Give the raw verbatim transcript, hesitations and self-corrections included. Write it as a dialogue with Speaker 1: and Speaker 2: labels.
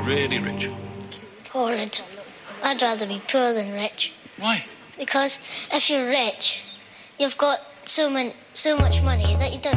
Speaker 1: really rich?
Speaker 2: Horrid. I'd rather be poor than rich.
Speaker 1: Why?
Speaker 2: Because if you're rich, you've got so, many, so much money that you don't